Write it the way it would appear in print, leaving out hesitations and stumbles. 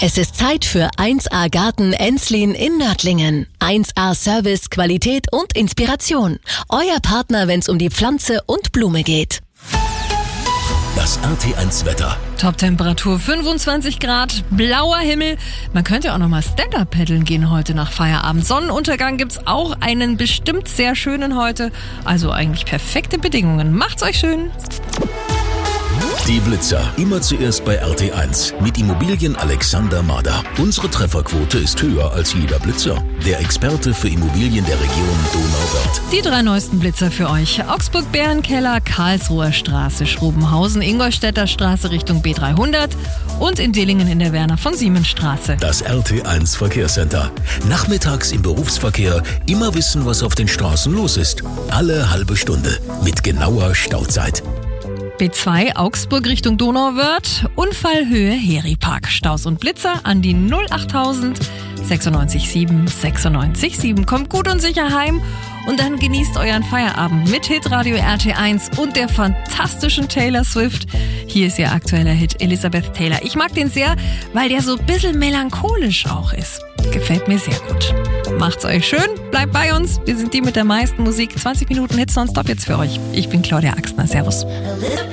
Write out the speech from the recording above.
Es ist Zeit für 1A Garten Enslin in Nördlingen. 1A Service, Qualität und Inspiration. Euer Partner, wenn es um die Pflanze und Blume geht. Das RT1-Wetter. Top-Temperatur 25 Grad, blauer Himmel. Man könnte auch noch mal Stand-Up paddeln gehen heute nach Feierabend. Sonnenuntergang gibt's auch einen bestimmt sehr schönen heute. Also eigentlich perfekte Bedingungen. Macht's euch schön. Die Blitzer. Immer zuerst bei RT1. Mit Immobilien Alexander Mader. Unsere Trefferquote ist höher als jeder Blitzer. Der Experte für Immobilien der Region Donauwörth. Die 3 neuesten Blitzer für euch. Augsburg-Bärenkeller, Karlsruher Straße, Schrobenhausen, Ingolstädter Straße Richtung B300 und in Dillingen in der Werner von Siemens Straße. Das RT1 Verkehrscenter. Nachmittags im Berufsverkehr immer wissen, was auf den Straßen los ist. Alle halbe Stunde. Mit genauer Stauzeit. B2 Augsburg Richtung Donauwörth, Unfallhöhe Heripark. Staus und Blitzer an die 08000 967 967. Kommt gut und sicher heim und dann genießt euren Feierabend mit Hitradio RT1 und der fantastischen Taylor Swift. Hier ist ihr aktueller Hit Elizabeth Taylor. Ich mag den sehr, weil der so ein bisschen melancholisch auch ist. Gefällt mir sehr gut. Macht's euch schön, bleibt bei uns. Wir sind die mit der meisten Musik. 20 Minuten Hits nonstop jetzt für euch. Ich bin Claudia Axner. Servus.